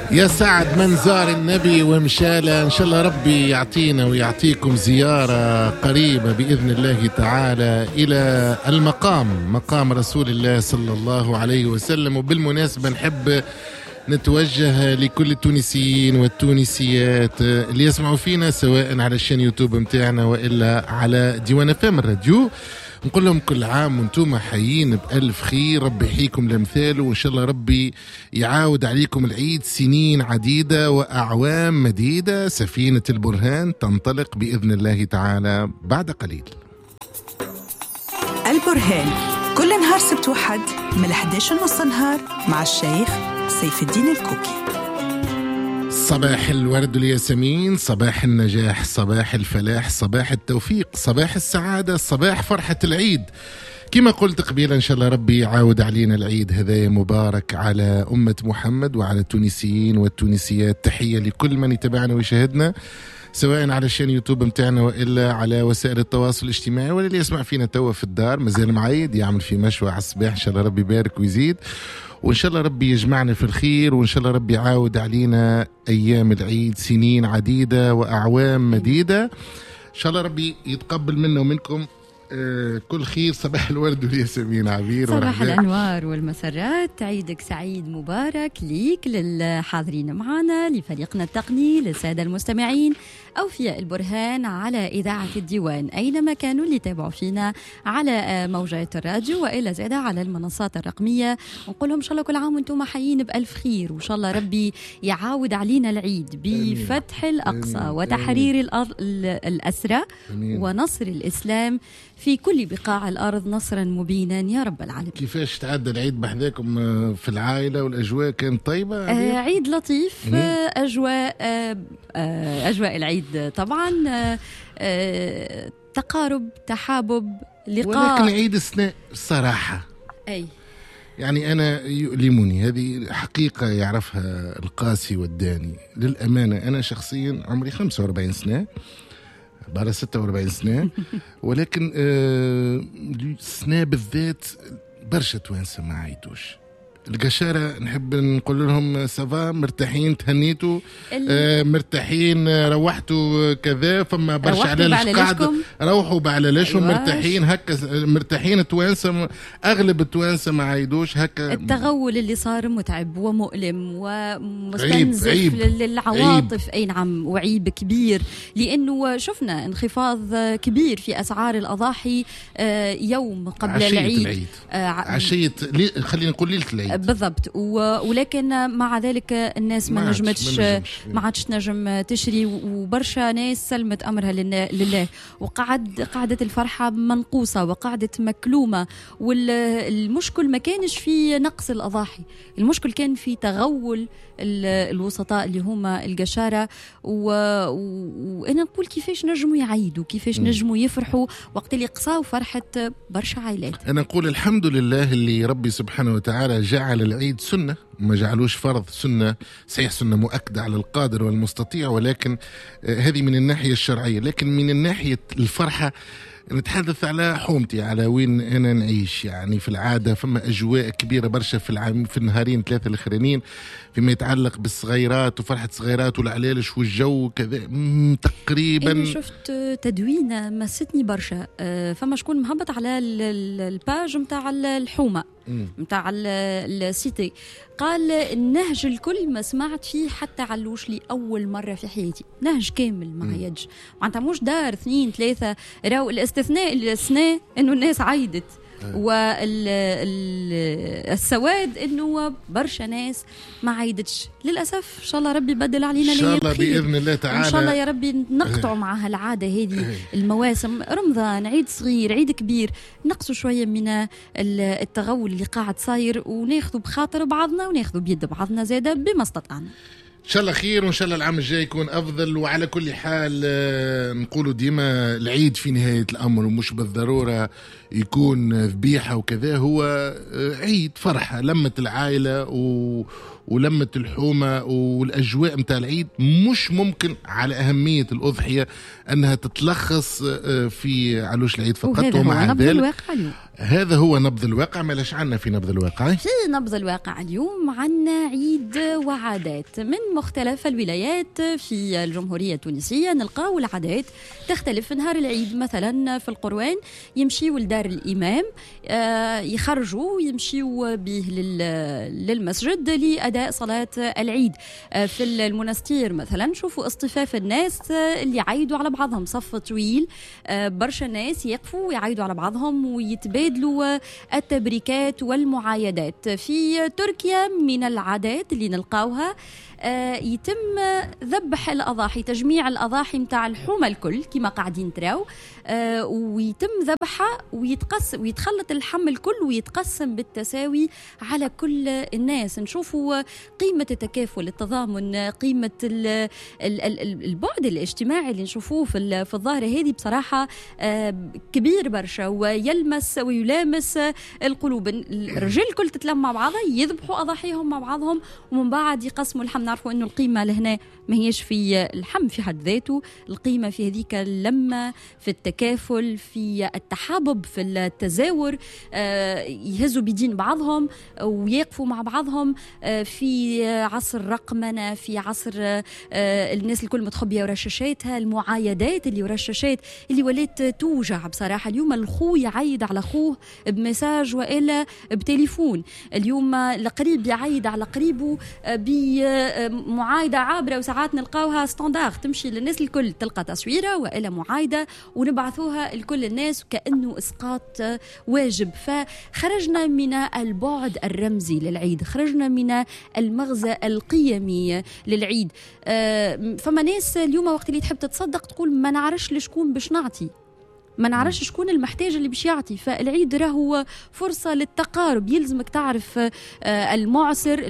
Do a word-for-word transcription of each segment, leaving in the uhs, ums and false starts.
يا سعد من زار النبي ومشاله، إن شاء الله ربي يعطينا ويعطيكم زيارة قريبة بإذن الله تعالى إلى المقام، مقام رسول الله صلى الله عليه وسلم. وبالمناسبة نحب نتوجه لكل التونسيين والتونسيات اللي يسمعوا فينا سواء على الشان يوتيوب متاعنا وإلا على ديوان فام الراديو، نقول لهم كل عام وانتم حيين بألف خير، ربي يحييكم الأمثال، وإن شاء الله ربي يعاود عليكم العيد سنين عديدة وأعوام مديدة. سفينة البرهان تنطلق بإذن الله تعالى بعد قليل. البرهان كل نهار سبت وحد من الحادية عشر نص نهار مع الشيخ سيف الدين الكوكي. صباح الورد والياسمين، صباح النجاح، صباح الفلاح، صباح التوفيق، صباح السعادة، صباح فرحة العيد. كما قلت قبيلا إن شاء الله ربي يعاود علينا العيد هذا مبارك على أمة محمد وعلى التونسيين والتونسيات. تحية لكل من يتابعنا ويشاهدنا سواء على الشان يوتيوب متاعنا وإلا على وسائل التواصل الاجتماعي، ولا اللي يسمع فينا توا في الدار مازال معيد يعمل في مشوى على الصباح، إن شاء الله ربي يبارك ويزيد، وإن شاء الله ربي يجمعنا في الخير، وإن شاء الله ربي يعاود علينا أيام العيد سنين عديدة وأعوام مديدة. إن شاء الله ربي يتقبل منا ومنكم آه كل خير. صباح الورد والياسمين عبير، صباح الأنوار والمسرات، عيدك سعيد مبارك ليك، للحاضرين معنا، لفريقنا التقني، للسادة المستمعين، أوفياء البرهان على إذاعة الديوان أينما كانوا اللي يتابعوا فينا على موجات الراديو وإلى زادة على المنصات الرقمية. ونقول لهم إن شاء الله كل عام وانتم حيين بألف خير، وإن شاء الله ربي يعاود علينا العيد بفتح الأقصى وتحرير الأرض الأسرى ونصر الإسلام في كل بقاع الأرض نصرا مبينا يا رب العالمين. كيفاش تعدى العيد بحذاكم في العائلة والأجواء كانت طيبة؟ آه عيد لطيف، آه أجواء آه آه أجواء العيد طبعا آه آه تقارب، تحابب، لقاء، ولكن عيد السناء الصراحة أي يعني أنا يؤلمني، هذه حقيقة يعرفها القاسي والداني للأمانة. أنا شخصيا عمري خمسة وأربعين سنة، بعد ستة وأربعين سنة، ولكن آه السنة بالذات برشا توانسة ما عيتوش. القشارة نحب نقول لهم سافا، مرتاحين، تهنيتوا آه مرتاحين، روحتوا كذا، فما برشا علاش قاعدة روحوا بعلالاشهم مرتاحين هكا، مرتاحين التوانسة، أغلب التوانسة ما عيدوش هكا. التغول اللي صار متعب ومؤلم ومستنزف للعواطف، أي نعم، وعيب كبير، لأنه شفنا انخفاض كبير في أسعار الأضاحي آه يوم قبل عشية العيد, العيد. آه عشية لي... خلينا نقول ليلة العيد بالضبط، ولكن مع ذلك الناس ما نجمتش، ما عادش تنجم تشري، وبرشا ناس سلمت أمرها لله، وقعد قعدت الفرحة منقوصة وقعدت مكلومة. والمشكل ما كانش في نقص الأضاحي، المشكل كان في تغول الوسطاء اللي هما القشارة. وأنا نقول كيفاش نجموا يعيدوا، كيفاش نجموا يفرحوا وقت اللي قصاوا فرحة برشا عائلات. أنا نقول الحمد لله اللي ربي سبحانه وتعالى جعل العيد سنة، ما جعلوش فرض، سنة صحيح، سنة مؤكدة على القادر والمستطيع، ولكن آه هذه من الناحية الشرعية. لكن من الناحية الفرحة نتحدث على حومتي، على وين أنا نعيش. يعني في العادة فما أجواء كبيرة برشا في العام، في النهارين ثلاثة الأخرانيين فيما يتعلق بالصغيرات وفرحة صغيرات والعلالش والجو كذا تقريبا. أنا شفت تدوينة مستني برشا، فما شكون مهبط على الباج متاع الحومة متاع السيتي، قال النهج الكل ما سمعت فيه حتى علوش لي أول مرة في حياتي، نهج كامل ما عيدش، معناتها مش دار اثنين ثلاثة، راو الاستثناء السنة إنه الناس عيدت، والسواد انه برشا ناس ما عيدتش للاسف. ان شاء الله ربي يبدل علينا ان شاء الله باذن الله تعالى، ان شاء الله يا ربي نقطعوا معها العاده هذه، المواسم، رمضان، عيد صغير، عيد كبير، نقصوا شويه من التغول اللي قاعد صاير، وناخذوا بخاطر بعضنا وناخذوا بيد بعضنا زاده بما استطعنا. إن شاء الله خير، وإن شاء الله العام الجاي يكون أفضل. وعلى كل حال نقولوا ديما العيد في نهاية الأمر، ومش بالضرورة يكون ذبيحة وكذا، هو عيد فرحة، لمة العائلة و... ولمة الحومة والأجواء متاع العيد. مش ممكن على أهمية الأضحية أنها تتلخص في علوش العيد فقط، ومع ذلك هذا هو نبض الواقع. ما لاش عنا في نبض الواقع؟ في نبض الواقع اليوم عنا عيد وعادات من مختلف الولايات في الجمهورية التونسية. نلقاو العادات تختلف. في نهار العيد مثلا في القروان يمشيو لدار الإمام، يخرجوا يمشيو به للمسجد لأداء صلاة العيد. في المنستير مثلا شوفوا اصطفاف الناس اللي يعيدوا على بعضهم، صف طويل، برشا ناس يقفوا ويعيدوا على بعضهم ويتبادلوا التبريكات والمعايدات. في تركيا من العادات اللي نلقاوها يتم ذبح الأضاحي، تجميع الأضاحي متاع الحومة الكل كما قاعدين تراو، ويتم ذبحها ويتقسم ويتخلط اللحم الكل ويتقسم بالتساوي على كل الناس. نشوفوا قيمة التكافل، التضامن، قيمة البعد الاجتماعي اللي نشوفوه في في الظاهرة هذه بصراحة كبير برشا ويلمس ويلامس القلوب. الرجال الكل تتلم مع بعضها، يذبحوا أضاحيهم مع بعضهم ومن بعد يقسموا اللحم. نعرفوا إنه القيمة لهنا ما هيش في اللحم في حد ذاته، القيمة في هذيك اللمة، في التكافل، في التحابب، في التزاور. يهزوا بيدين بعضهم ويقفوا مع بعضهم. في عصر رقمنة، في عصر الناس الكل متخبية ورا شاشاتها، المعايدات اللي ورا الشاشات اللي ولات توجع بصراحة. اليوم الخو يعيد على خوه بمساج وإلا بتليفون، اليوم القريب يعيد على قريبه بمعايدة عابرة، وساعات نلقاوها ستاندار تمشي للناس الكل، تلقى تصويرة وإلا معايدة ونبعثوها لكل الناس كأنه إسقاط واجب. فخرجنا من البعد الرمزي للعيد، خرجنا من المغزى القيمي للعيد. فما ناس اليوم وقت اللي تحب تتصدق تقول ما نعرفش لشكون باش نعطي، ما نعرفش شكون المحتاج اللي باش يعطي. فالعيد راهو فرصة للتقارب، يلزمك تعرف المعسر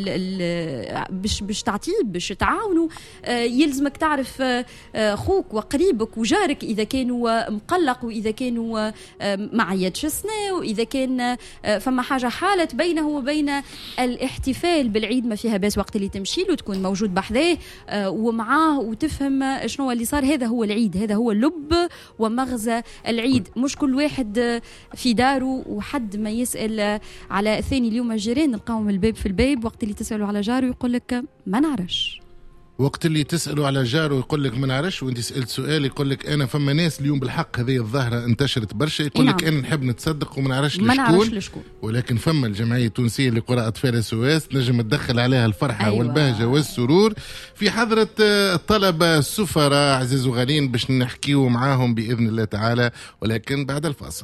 باش باش تعطيه باش تعاونوا، يلزمك تعرف خوك وقريبك وجارك إذا كانوا مقلق وإذا كانوا ما عيدش السنة، وإذا كان فما حاجة حالة بينه وبين الاحتفال بالعيد ما فيها باس وقت اللي تمشي له تكون موجود بحذاه ومعاه وتفهم شنو اللي صار. هذا هو العيد، هذا هو لب ومغزى العيد. مش كل واحد في داره وحد ما يسأل على الثاني. اليوم الجيران نلقاهم الباب في الباب، وقت اللي تسألوا على جاره يقول لك ما نعرفش، وقت اللي تسألوا على جاره يقول لك ما نعرفش، وانت سألت سؤال يقول لك انا. فما ناس اليوم بالحق هذه الظاهره انتشرت برشا، يقول لك انا نحب نتصدق وما نعرفش لشكون، ولكن فما الجمعيه التونسيه لقراء اطفال السواس نجم تدخل عليها الفرحه أيوة. والبهجه والسرور في حضره الطلبه السفراء عزيز وغالين باش نحكيو معاهم باذن الله تعالى، ولكن بعد الفاصل.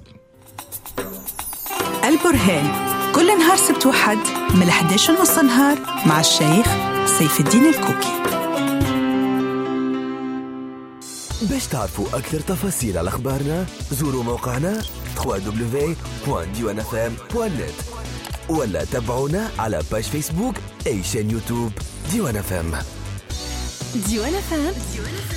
البرهان كل نهار سبت وحد من الحادية عشرة نص نهار مع الشيخ سيف الدين الكوكي. باش تعرفوا أكثر تفاصيل على أخبارنا زوروا موقعنا دبليو دبليو دبليو دوت ديوان اف ام دوت نت ولا تابعونا على باج فيسبوك أي شان يوتيوب ديوان اف ام. ديوان اف ام